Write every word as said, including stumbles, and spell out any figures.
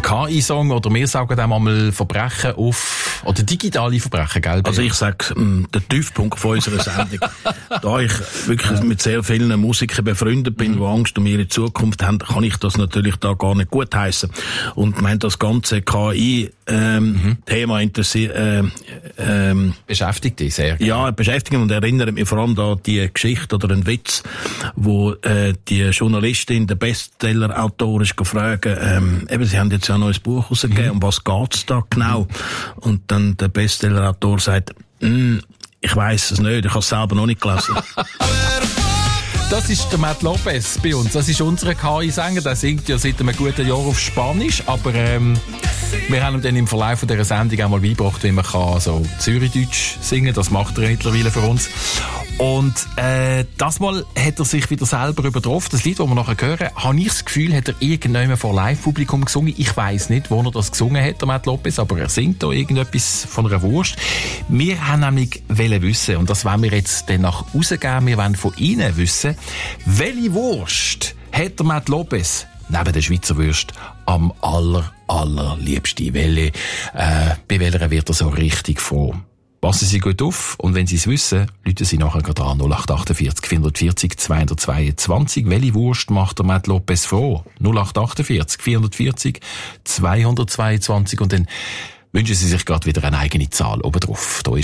K I-Song, oder wir sagen dem einmal Verbrechen auf, oder digitale Verbrechen, gell? Also ich sag, der Tiefpunkt von unserer Sendung, da ich wirklich mit sehr vielen Musikern befreundet bin, mhm. die Angst um ihre Zukunft haben, kann ich das natürlich da gar nicht gutheissen. Und wenn das ganze K I ähm, mhm. Thema interessiert, äh, ähm, beschäftigt dich sehr. Ja, beschäftigt und erinnert mich vor allem da die Geschichte oder einen Witz, wo äh, die Journalistin, der Bestseller-Autor ist gefragt, ähm, eben, sie haben jetzt ja ein neues Buch rausgegeben, mhm. um was geht's da genau? Mhm. Und dann der Bestseller-Autor sagt, ich weiss es nicht, ich habe es selber noch nicht gelesen. Das ist der Matt Lopez bei uns. Das ist unser K I-Sänger. Der singt ja seit einem guten Jahr auf Spanisch. Aber ähm, wir haben ihm dann im Verlauf dieser Sendung auch mal beigebracht, wie man kann so Zürichdeutsch singen. Das macht er mittlerweile für uns. Und äh, das Mal hat er sich wieder selber übertroffen. Das Lied, das wir nachher hören, habe ich das Gefühl, hat er irgendjemand vor Live-Publikum gesungen. Ich weiss nicht, wo er das gesungen hat, der Matt Lopez, aber er singt da irgendetwas von einer Wurst. Wir haben nämlich wollen wissen, und das wollen wir jetzt dann nach rausgeben, wir wollen von Ihnen wissen, welche Wurst hat der Matt Lopez neben der Schweizer Wurst am aller, allerliebsten? Welche, äh, bei welcher wird er so richtig froh? Passen Sie gut auf und wenn Sie es wissen, rufen Sie nachher gerade an null acht achtundvierzig vierhundertvierzig zweihundertzweiundzwanzig. Welche Wurst macht der Matt Lopez froh? null acht achtundvierzig vierhundertvierzig zweihundertzweiundzwanzig und dann wünschen Sie sich gerade wieder eine eigene Zahl oben drauf. Da ist